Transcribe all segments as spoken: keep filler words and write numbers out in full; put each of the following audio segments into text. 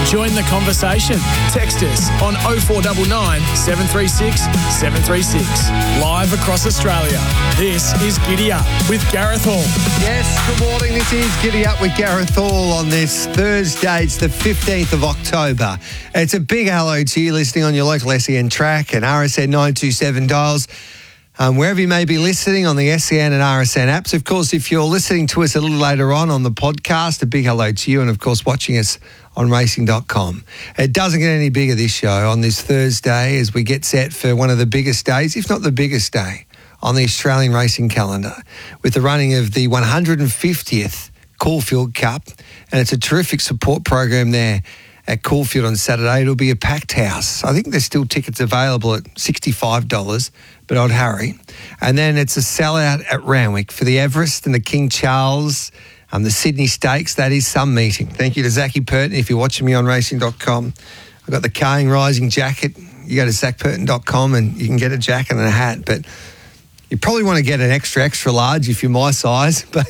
Join the conversation. Text us on oh four nine nine, seven three six, seven three six. Live across Australia, this is Giddy Up with Gareth Hall. Yes, good morning. This is Giddy Up with Gareth Hall on this Thursday. It's the fifteenth of October. It's a big hello to you listening on your local S E N track and R S N nine two seven dials. Um, wherever you may be listening on the S E N and R S N apps. Of course, if you're listening to us a little later on on the podcast, a big hello to you, and of course watching us on racing dot com. It doesn't get any bigger, this show, on this Thursday as we get set for one of the biggest days, if not the biggest day, on the Australian racing calendar, with the running of the one hundred fiftieth Caulfield Cup, and it's a terrific support program there at Caulfield on Saturday. It'll be a packed house. I think there's still tickets available at sixty-five dollars, but I'd hurry. And then it's a sellout at Randwick for the Everest and the King Charles, um, the Sydney Stakes. That is some meeting. Thank you to Zachy Purton. If you're watching me on racing dot com, I've got the Carring Rising jacket. You go to zach purton dot com and you can get a jacket and a hat, but you probably want to get an extra, extra large if you're my size. But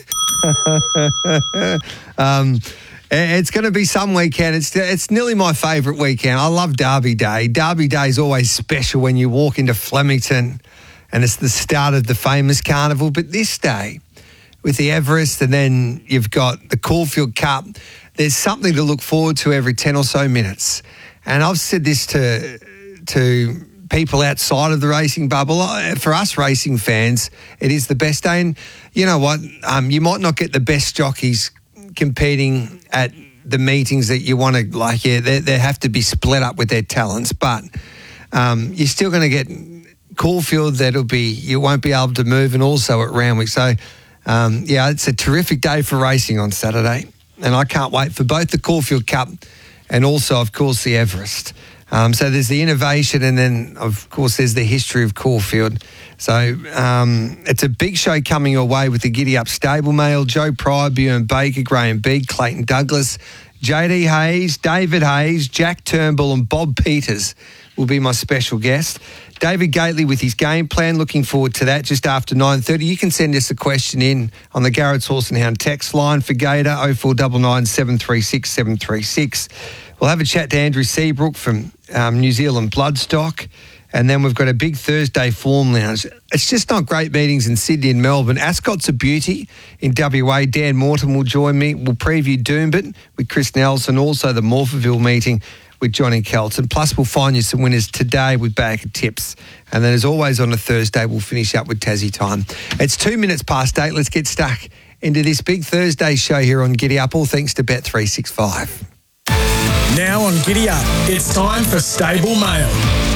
um, it's going to be some weekend. It's it's nearly my favourite weekend. I love Derby Day. Derby Day is always special when you walk into Flemington and it's the start of the famous carnival. But this day, with the Everest and then you've got the Caulfield Cup, there's something to look forward to every ten or so minutes. And I've said this to to people outside of the racing bubble. For us racing fans, it is the best day. And you know what? Um, you might not get the best jockeys competing at the meetings that you want to, like, yeah, they, they have to be split up with their talents, but um, you're still going to get Caulfield that'll be, you won't be able to move, and also at Randwick. So, um, yeah, it's a terrific day for racing on Saturday, and I can't wait for both the Caulfield Cup and also, of course, the Everest. Um, so there's the innovation, and then, of course, there's the history of Caulfield. So um, it's a big show coming your way with the Giddy Up Stable Mail. Joe Pryor, Bjorn Baker, Graham Beeg, Clayton Douglas, J D Hayes, David Hayes, Jack Turnbull and Bob Peters will be my special guest. David Gately with his game plan. Looking forward to that just after nine thirty. You can send us a question in on the Garrett's Horse and Hound text line for Gator, oh four nine nine, seven three six, seven three six. We'll have a chat to Andrew Seabrook from um, New Zealand Bloodstock. And then we've got a big Thursday form lounge. It's just not great meetings in Sydney and Melbourne. Ascot's a beauty in W A. Dan Morton will join me. We'll preview Doombit with Chris Nelson, also the Morphettville meeting with Johnny Kelton. Plus, we'll find you some winners today with Bag of Tips. And then, as always, on a Thursday, we'll finish up with Tassie Time. It's two minutes past eight. Let's get stuck into this big Thursday show here on Giddy Up, all thanks to Bet three sixty-five. Now on Giddy Up, it's time for Stable Mail.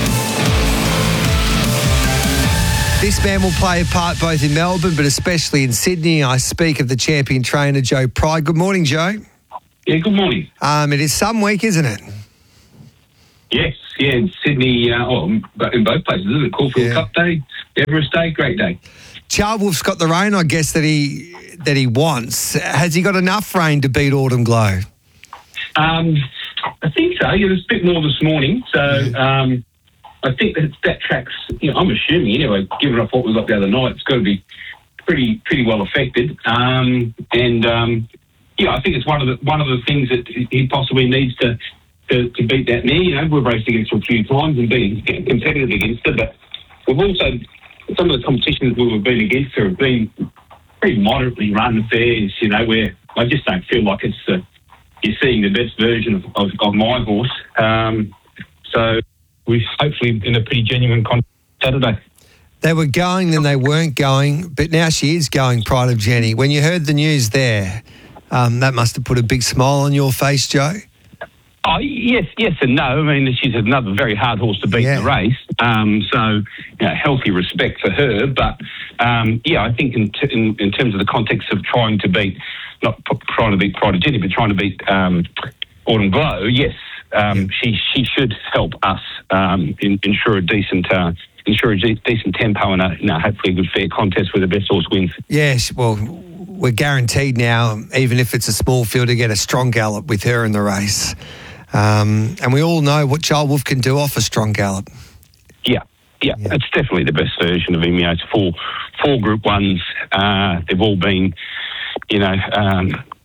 This man will play a part both in Melbourne but especially in Sydney. I speak of the champion trainer, Joe Pryor. Good morning, Joe. Yeah, good morning. Um, it is some week, isn't it? Yes, yeah, in Sydney, uh, oh, in both places, isn't it? Caulfield Yeah. Cup Day, Everest Day, great day. Charlewolf's got the rain, I guess, that he that he wants. Has he got enough rain to beat Autumn Glow? Um, I think so. Yeah, there's a bit more this morning, so um, I think that that track's, you know, I'm assuming anyway, given off what we got the other night, it's got to be pretty pretty well affected. Um, and um, yeah, I think it's one of the one of the things that he possibly needs to to, to beat that knee. You know, we've raced against her a few times and been competitive against her, but we've also, some of the competitions we've been against her have been pretty moderately run affairs. You know, where I just don't feel like it's uh, you're seeing the best version of, of, of my horse. Um, so we're hopefully in a pretty genuine contest Saturday. They were going, then they weren't going, but now she is going, Pride of Jenny. When you heard the news there, um, that must have put a big smile on your face, Joe. Oh, yes, yes and no. I mean, she's another very hard horse to beat Yeah. in the race. Um, so, you know, healthy respect for her. But, um, yeah, I think in, t- in in terms of the context of trying to beat, not p- trying to beat Pride of Jenny, but trying to beat um, Autumn Glow, yes, um, she she should help us um, in, ensure a decent uh, ensure a de- decent tempo and a, you know, hopefully a good fair contest where the best horse wins. Yes, well, we're guaranteed now, even if it's a small field, to get a strong gallop with her in the race. Um, and we all know what Charlewolf can do off a strong gallop. Yeah, yeah, Yeah. it's definitely the best version of him. You know, it's four, four Group Ones. Uh, they've all been, you know, um,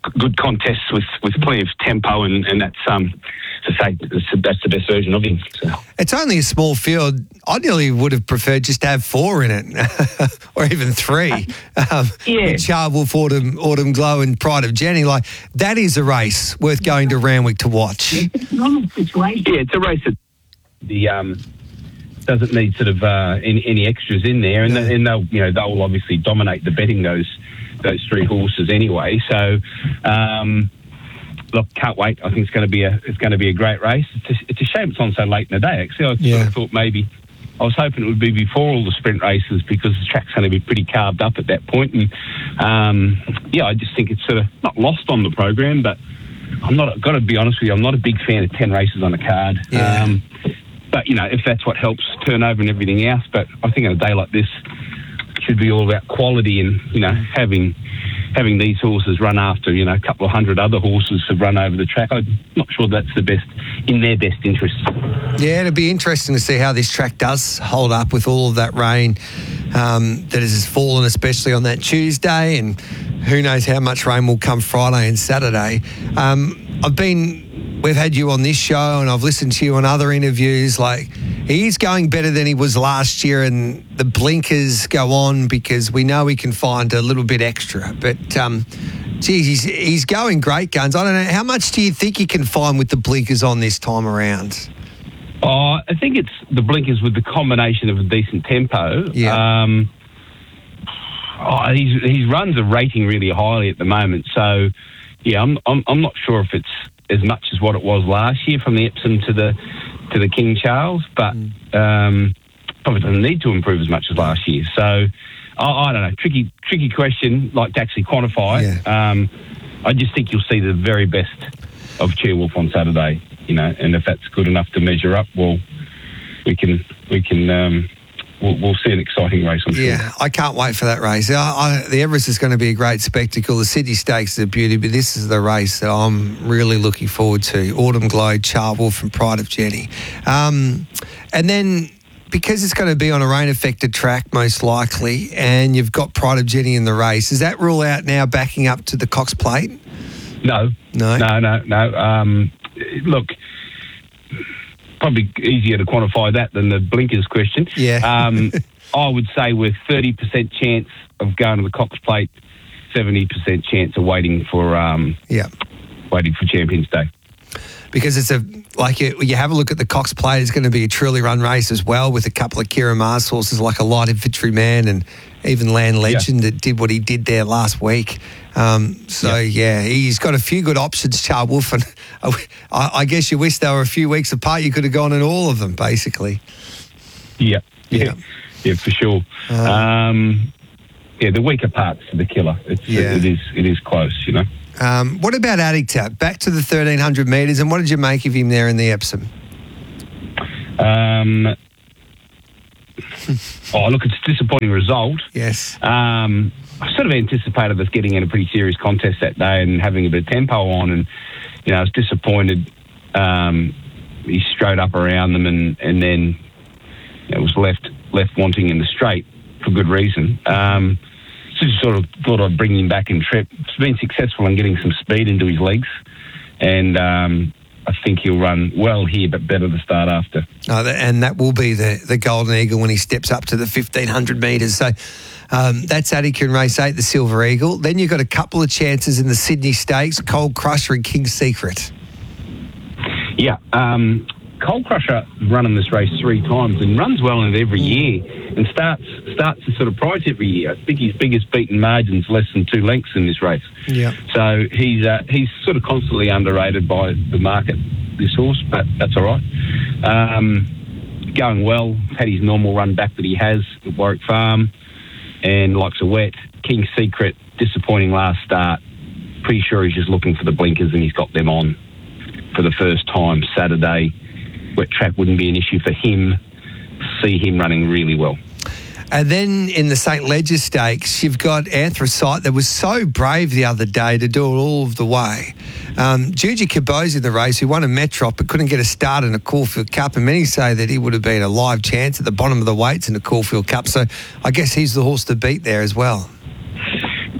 good contests with, with plenty of tempo, and, and that's um to say that's, that's the best version of him. So. It's only a small field. I nearly would have preferred just to have four in it, or even three. Um, yeah. Char Wolf, Autumn, Autumn Glow, and Pride of Jenny. Like that is a race worth going to Randwick to watch. Yeah, it's a race that the um doesn't need sort of uh, any, any extras in there, and, and they'll you know they'll obviously dominate the betting those those three horses anyway. So. Um, Look, can't wait. I think it's going to be a it's going to be a great race. It's a, it's a shame it's on so late in the day. Actually, I yeah. sort of thought maybe I was hoping it would be before all the sprint races because the track's going to be pretty carved up at that point. And um, yeah, I just think it's sort of not lost on the program, but I'm not. I've got to be honest with you, I'm not a big fan of ten races on a card. Yeah. Um, but you know, if that's what helps turnover and everything else, but I think on a day like this, it should be all about quality and you know having. having these horses run after, you know, a couple of hundred other horses have run over the track. I'm not sure that's the best, in their best interest. Yeah, it'll be interesting to see how this track does hold up with all of that rain um, that has fallen, especially on that Tuesday, and who knows how much rain will come Friday and Saturday. Um, I've been, we've had you on this show and I've listened to you on other interviews, like, he's going better than he was last year, and the blinkers go on because we know he can find a little bit extra. But, um, geez, he's, he's going great guns. I don't know, how much do you think he can find with the blinkers on this time around? Oh, I think it's the blinkers with the combination of a decent tempo. Yeah. Um, oh, he's, his runs are rating really highly at the moment. So, yeah, I'm, I'm, I'm not sure if it's as much as what it was last year from the Epsom to the to the King Charles, but um, probably doesn't need to improve as much as last year. So I, I don't know, tricky tricky question, like to actually quantify. Yeah. Um, I just think you'll see the very best of Cheerwolf on Saturday, you know, and if that's good enough to measure up, well, we can we can um, we'll, we'll see an exciting race, I'm sure. Yeah, I can't wait for that race. I, I, the Everest is going to be a great spectacle. The Sydney Stakes is a beauty, but this is the race that I'm really looking forward to. Autumn Glow, Char Wolf and Pride of Jenny. Um, and then, because it's going to be on a rain-affected track, most likely, and you've got Pride of Jenny in the race, does that rule out now backing up to the Cox Plate? No. No? No, no, no. Um, look... Probably easier to quantify that than the blinkers question. Yeah. um, I would say with thirty percent chance of going to the Cox Plate, seventy percent chance of waiting for um, yeah, waiting for Champions Day. Because it's a, like you, you have a look at the Cox Plate, it's going to be a truly run race as well with a couple of Kira Mars horses like a Light Infantryman and even Land Legend yeah. that did what he did there last week. Um, so, yeah. yeah, he's got a few good options, Char Wolf, and I, I guess you wish they were a few weeks apart. You could have gone in all of them, basically. Yeah, yeah, yeah, yeah for sure. Um, um, yeah, the weaker parts are the killer. It's, yeah. it, it is it is close, you know. Um, what about Addictap? Back to the thirteen hundred metres, and what did you make of him there in the Epsom? Um, oh, look, it's a disappointing result. Yes. Um, I sort of anticipated us getting in a pretty serious contest that day and having a bit of tempo on, and you know I was disappointed. Um, he strode up around them, and and then you know, was left left wanting in the straight for good reason. Um, so just sort of thought I'd bring him back in trip. He's been successful in getting some speed into his legs, and um, I think he'll run well here, but better to start after. Oh, and that will be the, the Golden Eagle when he steps up to the fifteen hundred metres. So um, that's Attica in race eight, the Silver Eagle. Then you've got a couple of chances in the Sydney Stakes, Cold Crusher and King's Secret. Yeah, um, Cold Crusher running this race three times and runs well in it every year and starts starts to sort of prize every year. I think his biggest beaten margin's less than two lengths in this race. Yeah. So he's uh, he's sort of constantly underrated by the market, this horse, but that's all right. Um, going well, had his normal run back that he has at Warwick Farm and likes a wet. King's Secret, disappointing last start. Pretty sure he's just looking for the blinkers and he's got them on for the first time Saturday. Wet track wouldn't be an issue for him. See him running really well. And then in the Saint Leger Stakes, you've got Anthracite that was so brave the other day to do it all of the way. Um, Juji Cabo's in the race, who won a Metrop but couldn't get a start in a Caulfield Cup, and many say that he would have been a live chance at the bottom of the weights in the Caulfield Cup. So I guess he's the horse to beat there as well.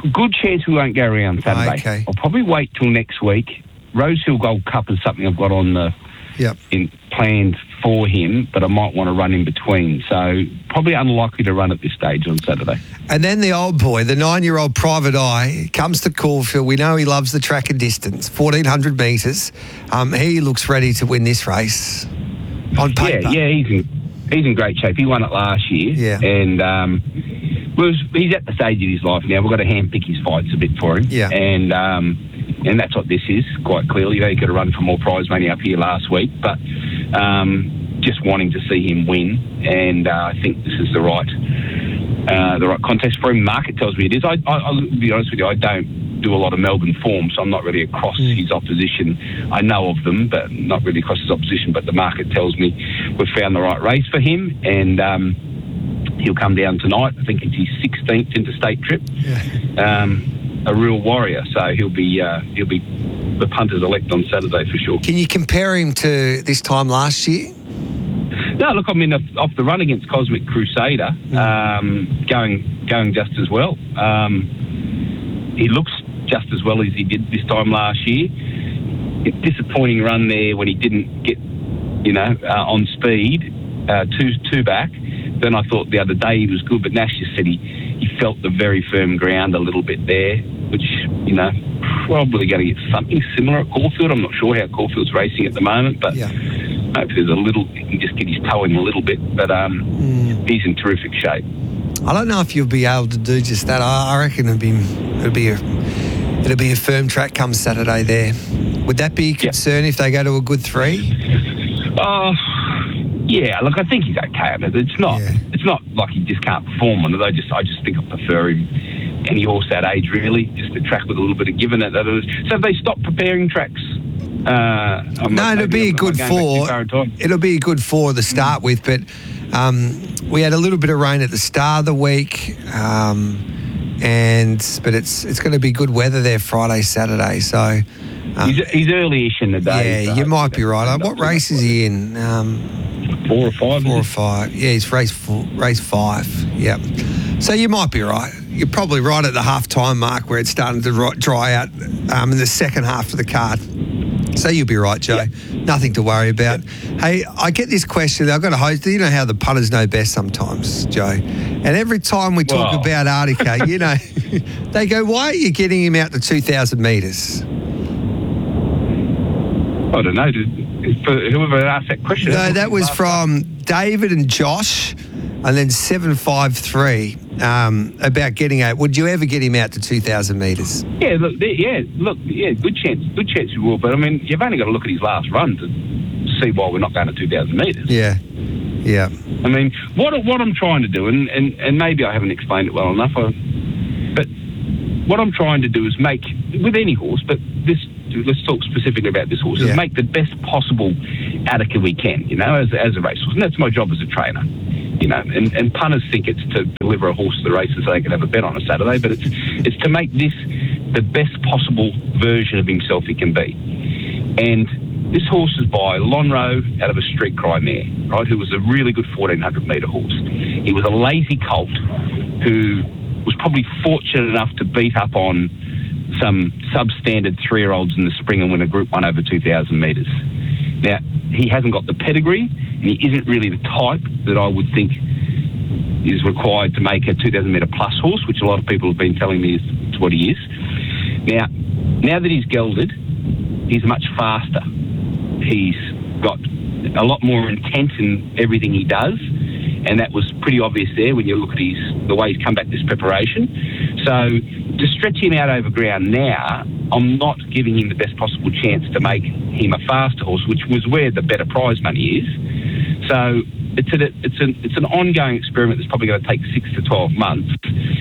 good chance we won't go around Saturday. Okay. I'll probably wait till next week. Rosehill Gold Cup is something I've got on the Yep. in planned for him, but I might want to run in between. So probably unlikely to run at this stage on Saturday. And then the old boy, the nine-year-old Private Eye, comes to Caulfield. We know he loves the track and distance, fourteen hundred metres. Um, he looks ready to win this race on paper. Yeah, yeah, he's in, he's in great shape. He won it last year. Yeah. And um, was, he's at the stage of his life now. We've got to handpick his fights a bit for him. Yeah. And... Um, And that's what this is, quite clearly. They could have run for more prize money up here last week, but um, just wanting to see him win, and uh, I think this is the right uh, the right contest for him. Market tells me it is. I, I, I'll be honest with you, I don't do a lot of Melbourne form, so I'm not really across mm. his opposition. I know of them, but not really across his opposition, but the market tells me we've found the right race for him, and um, he'll come down tonight. I think it's his sixteenth interstate trip. Yeah. Um, a real warrior, so he'll be uh, he'll be the punter's elect on Saturday for sure. Can you compare him to this time last year? No, look, I mean, off the run against Cosmic Crusader, um, going going just as well. Um, he looks just as well as he did this time last year. A disappointing run there when he didn't get, you know, uh, on speed, uh, two two back. Then I thought the other day he was good, but Nash just said he, he felt the very firm ground a little bit there, which, you know, probably going to get something similar at Caulfield. I'm not sure how Caulfield's racing at the moment, but yeah. Hopefully there's a little, he can just get his toe in a little bit. But um, mm. he's in terrific shape. I don't know if you'll be able to do just that. I reckon it'll be it'll be a it'll be a firm track come Saturday there. Would that be a concern yep. if they go to a good three? Oh. Uh, Yeah, look, I think he's okay. I mean, it's not, yeah. it's not like he just can't perform on it. I just, I just think I prefer him any horse that age, really. Just a track with a little bit of given it. So if they stop preparing tracks, uh, no, it'll be a good four. It'll be a good four to start mm. with. But um, we had a little bit of rain at the start of the week, um, and but it's it's going to be good weather there Friday, Saturday. So. Um, he's, he's early-ish in the day. Yeah, so you might be right. What race is he in? Um, Four or five. Four or five. Yeah, he's race four, race five. Yep. So you might be right. You're probably right at the half-time mark where it's starting to dry out um, in the second half of the card. So you'll be right, Joe. Yep. Nothing to worry about. Yep. Hey, I get this question. I've got a host. You know how the punters know best sometimes, Joe. And every time we talk well. about Artica, you know, they go, why are you getting him out to two thousand metres? I don't know. For whoever asked that question. No, that was from David and Josh, and then seven five three um, about getting out. Would you ever get him out to two thousand metres? Yeah, look, yeah, look, yeah, good chance, good chance you will. But I mean, you've only got to look at his last run to see why we're not going to two thousand metres. Yeah, yeah. I mean, what what I'm trying to do, and, and, and maybe I haven't explained it well enough, I, but what I'm trying to do is make with any horse, but this. Let's talk specifically about this horse. Yeah. Is make the best possible Attica we can, you know, as as a racehorse, and that's my job as a trainer, you know. And, and punters think it's to deliver a horse to the races so they can have a bet on a Saturday, but it's it's to make this the best possible version of himself he can be. And this horse is by Lonhro out of a Street Cry mare, right? Who was a really good fourteen hundred metre horse. He was a lazy colt who was probably fortunate enough to beat up on some substandard three-year-olds in the spring and win a Group One over two thousand metres. Now, he hasn't got the pedigree, and he isn't really the type that I would think is required to make a two thousand metre plus horse, which a lot of people have been telling me is what he is. Now, now that he's gelded, he's much faster. He's got a lot more intent in everything he does, and that was pretty obvious there when you look at his the way he's come back this preparation. So to stretch him out over ground now, I'm not giving him the best possible chance to make him a faster horse, which was where the better prize money is. So it's a, it's an it's an ongoing experiment that's probably going to take six to twelve months,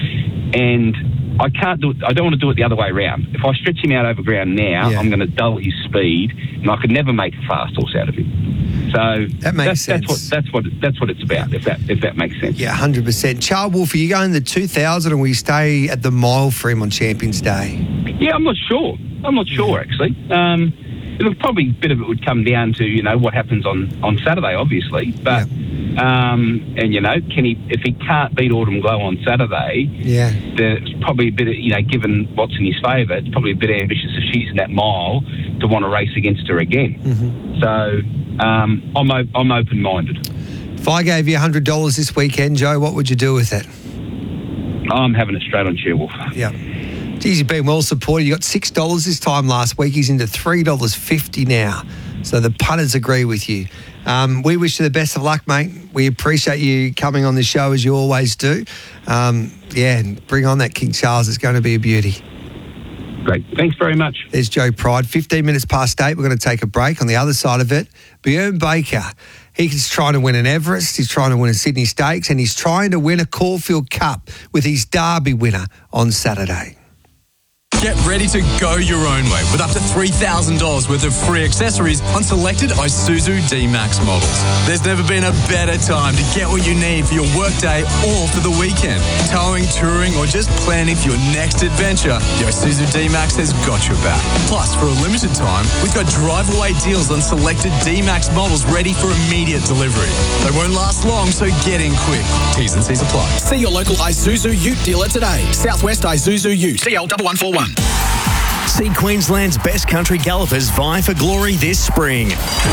and I can't do it. I don't want to do it the other way around. If I stretch him out over ground now, yeah. I'm going to dull his speed, and I could never make a fast horse out of him. So that makes that's, sense. That's what that's what that's what it's about. If that if that makes sense. Yeah, one hundred percent. Charles Wolf, are you going the two thousand, or will you stay at the mile for him on Champions Day? Yeah, I'm not sure. I'm not sure yeah. actually. Um, it'll probably a bit of it would come down to you know what happens on, on Saturday, obviously. But yeah. Um, and, you know, can he, if he can't beat Autumn Glow on Saturday, Yeah. there's probably a bit of, you know, given what's in his favour, it's probably a bit ambitious if she's in that mile to want to race against her again. Mm-hmm. So um, I'm, o- I'm open-minded. If I gave you one hundred dollars this weekend, Joe, what would you do with it? I'm having it straight on Sherwolf. Yeah. Geez, you've been well supported. You got six dollars this time last week. He's into three dollars fifty now. So the punters agree with you. Um, we wish you the best of luck, mate. We appreciate you coming on the show as you always do. Um, yeah, and bring on that King Charles. It's going to be a beauty. Great. Thanks very much. There's Joe Pride. fifteen minutes past eight. We're going to take a break. On the other side of it, Bjorn Baker. He's trying to win an Everest. He's trying to win a Sydney Stakes. And he's trying to win a Caulfield Cup with his Derby winner on Saturday. Get ready to go your own way with up to three thousand dollars worth of free accessories on selected Isuzu D-Max models. There's never been a better time to get what you need for your workday or for the weekend. Towing, touring, or just planning for your next adventure, the Isuzu D-Max has got your back. Plus, for a limited time, we've got drive-away deals on selected D-Max models ready for immediate delivery. They won't last long, so get in quick. T's and C's apply. See your local Isuzu Ute dealer today. Southwest Isuzu Ute. C L one one four one. See Queensland's best country gallopers vie for glory this spring.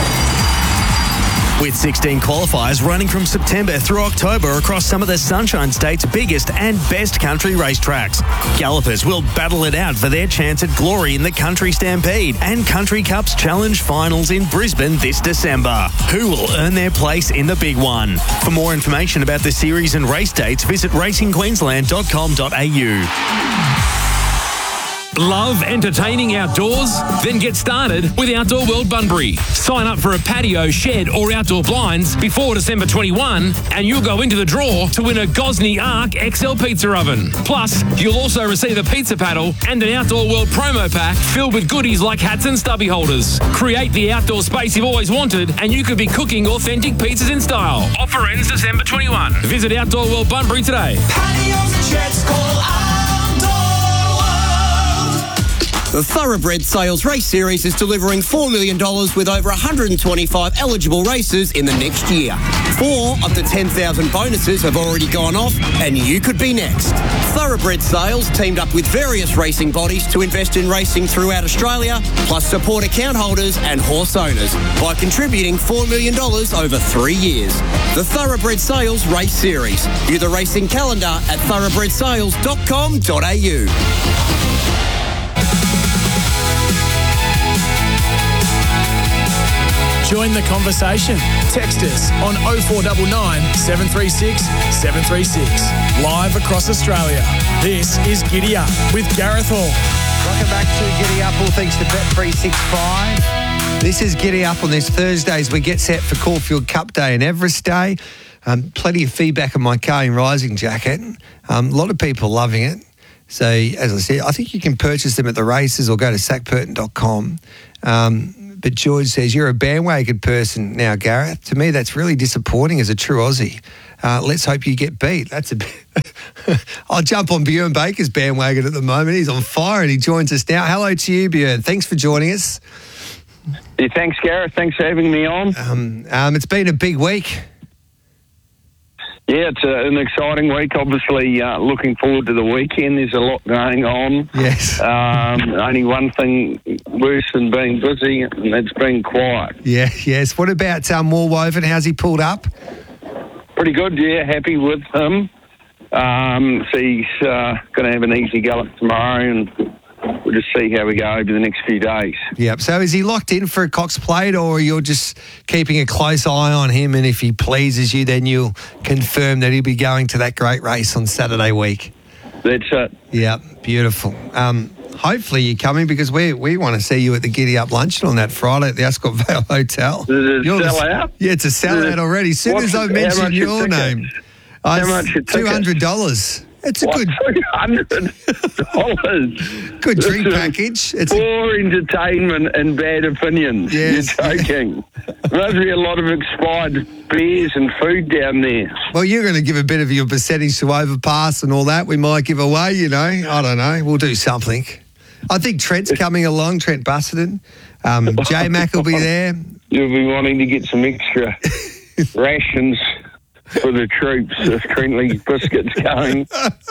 With sixteen qualifiers running from September through October across some of the Sunshine State's biggest and best country racetracks. Gallopers will battle it out for their chance at glory in the Country Stampede and Country Cups Challenge Finals in Brisbane this December. Who will earn their place in the big one? For more information about the series and race dates, visit racing queensland dot com dot a u. Love entertaining outdoors? Then get started with Outdoor World Bunbury. Sign up for a patio, shed or outdoor blinds before December twenty-first and you'll go into the draw to win a Gosney Arc X L pizza oven. Plus, you'll also receive a pizza paddle and an Outdoor World promo pack filled with goodies like hats and stubby holders. Create the outdoor space you've always wanted and you could be cooking authentic pizzas in style. Offer ends December twenty-first. Visit Outdoor World Bunbury today. Patios and sheds, call Outdoor World. The Thoroughbred Sales Race Series is delivering four million dollars with over one hundred twenty-five eligible races in the next year. Four of the ten thousand bonuses have already gone off, and you could be next. Thoroughbred Sales teamed up with various racing bodies to invest in racing throughout Australia, plus support account holders and horse owners by contributing four million dollars over three years. The Thoroughbred Sales Race Series. View the racing calendar at thoroughbred sales dot com dot a u. Join the conversation. Text us on oh four nine nine, seven three six, seven three six. Live across Australia. This is Giddy Up with Gareth Hall. Welcome back to Giddy Up, all thanks to Bet three sixty-five. This is Giddy Up on this Thursday as we get set for Caulfield Cup Day and Everest Day. Um, plenty of feedback on my Carling Rising jacket. Um, a lot of people loving it. So, as I said, I think you can purchase them at the races or go to sack purton dot com. Um, but George says, you're a bandwagon person now, Gareth. To me, that's really disappointing as a true Aussie. Uh, let's hope you get beat. That's a bit... I'll jump on Bjorn Baker's bandwagon at the moment. He's on fire and he joins us now. Hello to you, Bjorn. Thanks for joining us. Yeah, thanks, Gareth. Thanks for having me on. Um, um, it's been a big week. Yeah, it's a, an exciting week. Obviously, uh, looking forward to the weekend. There's a lot going on. Yes. Um, only one thing worse than being busy, and that's being quiet. Yeah, yes. What about um, Warwoven? How's he pulled up? Pretty good, yeah. Happy with him. Um, so he's uh, going to have an easy gallop tomorrow, and we'll just see how we go over the next few days. Yep. So is he locked in for a Cox Plate, or you're just keeping a close eye on him, and if he pleases you, then you'll confirm that he'll be going to that great race on Saturday week? That's it. Yep. Beautiful. Um, hopefully you're coming because we we want to see you at the Giddy Up luncheon on that Friday at the Ascot Vale Hotel. Does it You're sell the, out? Yeah, it's a sellout already. As soon What's as I it- how mention much your are tickets? name. How Uh, much are two hundred dollars. It's a What, good two hundred dollars? good drink package. It's a, Poor entertainment and bad opinions. Yes. You're joking. There must be a lot of expired beers and food down there. well, you're going to give a bit of your percentage to Overpass and all that. We might give away, you know. I don't know. We'll do something. I think Trent's coming along, Trent Busserton. Um, J-Mac will be there. You'll be wanting to get some extra rations for the troops if Trentley Biscuit's going.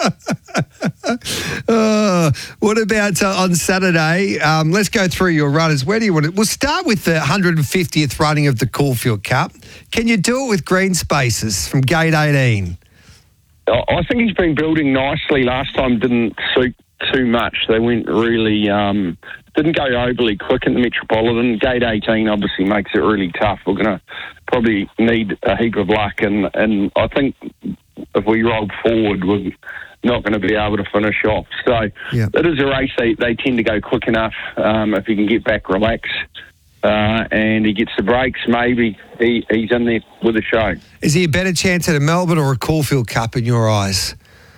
Uh, what about uh, on Saturday? Um, let's go through your runners. Where do you want to? We'll start with the one hundred fiftieth running of the Caulfield Cup. Can you do it with green spaces from gate eighteen? I think he's been building nicely. Last time didn't suit too much. They went really, um, didn't go overly quick in the Metropolitan. Gate eighteen obviously makes it really tough. We're going to probably need a heap of luck, and, and I think if we roll forward, we're not going to be able to finish off. So yeah. It is a race they, they tend to go quick enough. Um, if he can get back relaxed uh, and he gets the breaks, maybe he, he's in there with a show. Is he a better chance at a Melbourne or a Caulfield Cup in your eyes?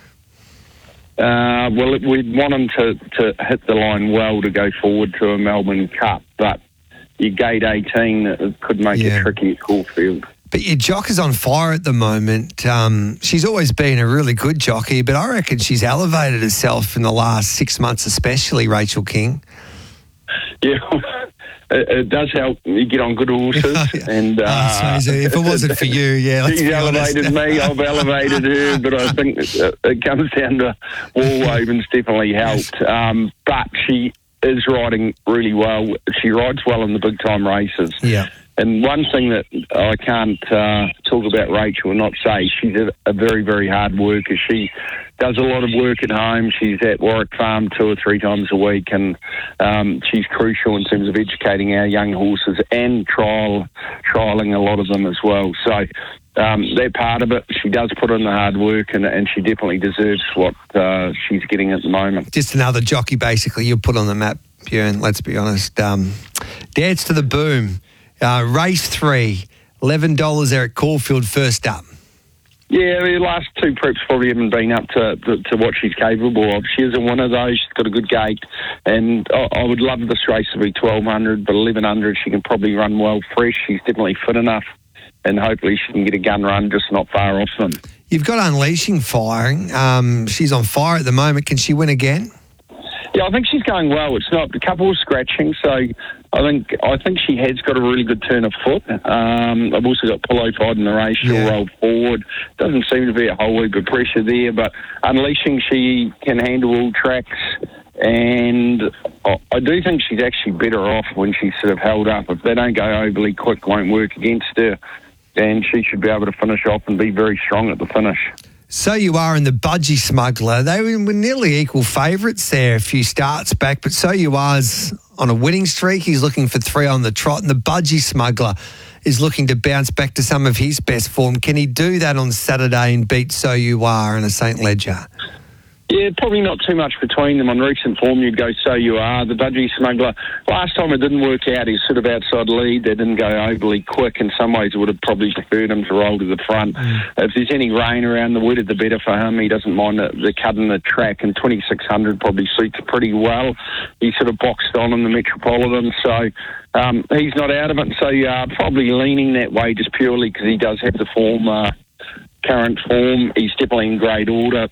Uh, well, we'd want him to, to hit the line well to go forward to a Melbourne Cup, but your gate eighteen could make Yeah. it tricky at Caulfield. But your jock is on fire at the moment. Um, she's always been a really good jockey, but I reckon she's elevated herself in the last six months, especially Rachel King. Yeah, it, it does help you get on good horses. and uh, Oh, so if it wasn't for you, yeah, let's she's be honest. elevated me, I've elevated her, but I think it, it comes down to Warwaven's definitely helped. Um, but she is riding really well. She rides well in the big time races. Yeah. And one thing that I can't uh, talk about Rachel and not say, she's a, a very, very hard worker. She does a lot of work at home. She's at Warwick Farm two or three times a week, and um, she's crucial in terms of educating our young horses and trial trialling a lot of them as well. So um, they're part of it. She does put in the hard work, and, and she definitely deserves what uh, she's getting at the moment. Just another jockey, basically, you put on the map, Bjorn, let's be honest. Um, Dance to the Boom. Uh, race three, eleven dollars there at Caulfield first up. Yeah, the last two preps probably haven't been up to, to, to what she's capable of. She is a winner, though. She's got a good gait. And I, I would love this race to be twelve hundred, but eleven hundred she can probably run well fresh. She's definitely fit enough. And hopefully she can get a gun run just not far off them. You've got Unleashing firing. Um, she's on fire at the moment. Can she win again? Yeah, I think she's going well. It's not a couple of scratching, so I think I think she has got a really good turn of foot. Um, I've also got Pillow Fight in the race. She'll Yeah. roll forward. Doesn't seem to be a whole heap of pressure there, but Unleashing, she can handle all tracks. And I, I do think she's actually better off when she's sort of held up. If they don't go overly quick, won't work against her. And she should be able to finish off and be very strong at the finish. So You Are and the Budgie Smuggler. They were nearly equal favourites there a few starts back, but So You Are's on a winning streak. He's looking for three on the trot, and the Budgie Smuggler is looking to bounce back to some of his best form. Can he do that on Saturday and beat So You Are and a Saint Ledger? Yeah, probably not too much between them. On recent form, you'd go So You Are. The Budgie Smuggler, last time it didn't work out. He's sort of outside lead. They didn't go overly quick. In some ways, I would have probably preferred him to roll to the front. Mm. If there's any rain around, the wetter the better for him. He doesn't mind the, the cut in the track, and twenty-six hundred probably suits pretty well. He's sort of boxed on in the Metropolitan, so um, he's not out of it. So You Are probably leaning that way just purely because he does have the form... Uh, current form. He's definitely in great order.